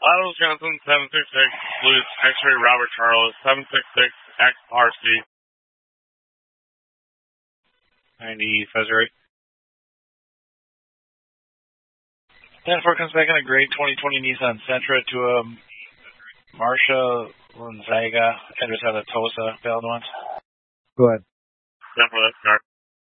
Wisconsin 766, Blues, X-ray Robert Charles, 766, XRC. 90, Fezzer 8. 10-4 comes back in a gray 2020 Nissan Sentra to a Marcia Gonzaga, address out of Tosa, failed once. Go ahead. 10-4, that's start.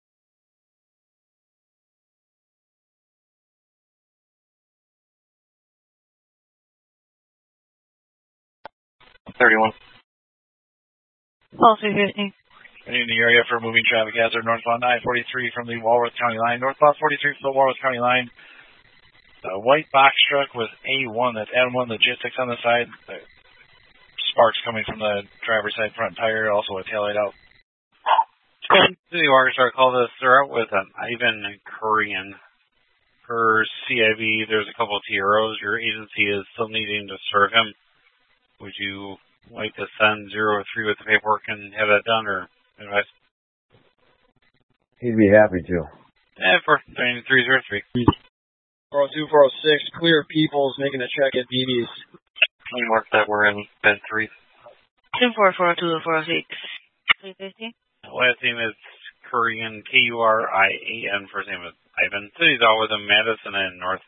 $31. Call 350. In the area for moving traffic hazard northbound I-43 from the Walworth County line. Northbound 43 from the Walworth County line. The white box truck with A1, that's M1 Logistics on the side. The sparks coming from the driver's side front tire, also a taillight out. City Orchestra called us. They're out with an Ivan Korean. Per CIV, there's a couple of TROs. Your agency is still needing to serve him. Would you like to send 03 with the paperwork and have that done, or advice? He'd be happy to. For 303. 402, 406, clear people's making a check at BB's. Can you mark that we're in bed 3? 10-4, 402, 406. 350. Last name is Korean, Kurian. First name is Ivan. City's all within Madison and North.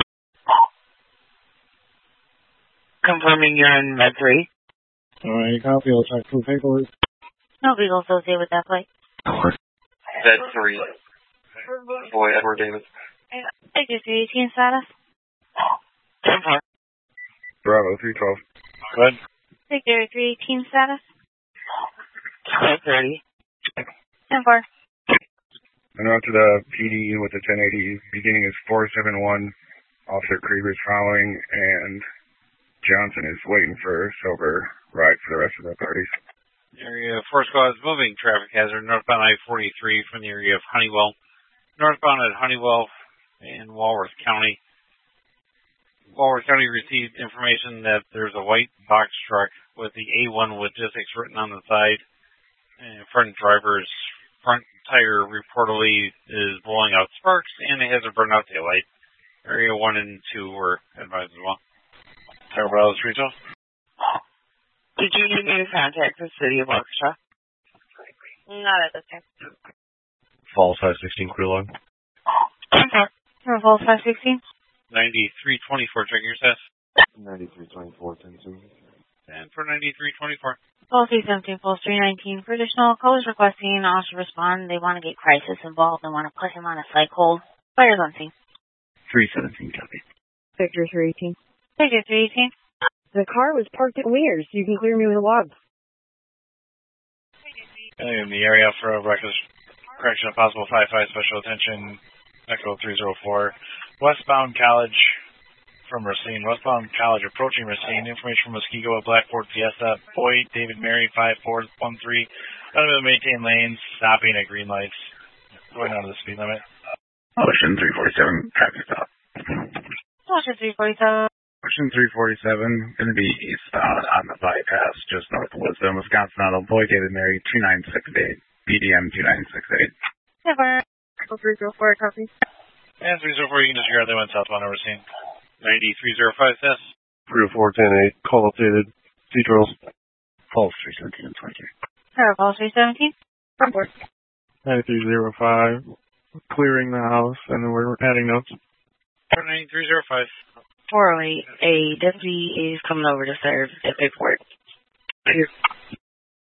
Confirming you're in Med 3. Alright, copy. I'll check for paperwork. No vehicle associated with that flight. Bed 3. Boy, Edward Davis. Victor 318 status. 10-4. Bravo 312. Good. Victor 318 status. 10:30. 10-4. And on to the PD with the 1080. Beginning is 471. Officer Krieger's following, and Johnson is waiting for sober ride for the rest of the parties. Area 4 squad is moving traffic hazard northbound I-43 from the area of Honeywell. Northbound at Honeywell in Walworth County. Walworth County received information that there's a white box truck with the A1 Logistics written on the side. And front driver's front tire reportedly is blowing out sparks, and it has a burnout taillight. Area 1 and 2 were advised as well. Bravo 312. Did you need me to contact the City of Waukesha? Not at this time. Falls 516 clear line. Falls 516. 9324, check your test. 9324, 10-2. And for 9324. Falls 317, Falls 319. For additional callers requesting an officer respond, they want to get crisis involved and want to put him on a psych hold. Fires on scene. 317, copy. Victor 318. Victor 318. The car was parked at Weir's. You can clear me with a log. In the area for a reckless correction of possible 5-5 special attention, Echo 304. Westbound College from Racine. Westbound College approaching Racine. Information from Muskego at Black Ford Fiesta. Boyd, David Mary, 5413. Under the maintained lanes, stopping at green lights. Going under the speed limit. Ocean 347, traffic stop. Ocean 347. Ocean 347, going to be eastbound on the bypass, just north of Wisdom, Wisconsin. Auto Boyd, David Mary, 2968. BDM 2968. Never. 304, copy. And 304, you can disregard that one southbound over Racine. 9305, yes. 304, 10-8, call updated. Details. Falls 317 and 23. Falls 317. Report. 9305, clearing the house, and then we're adding notes. 9305. 408, a deputy is coming over to serve the paperwork. Here.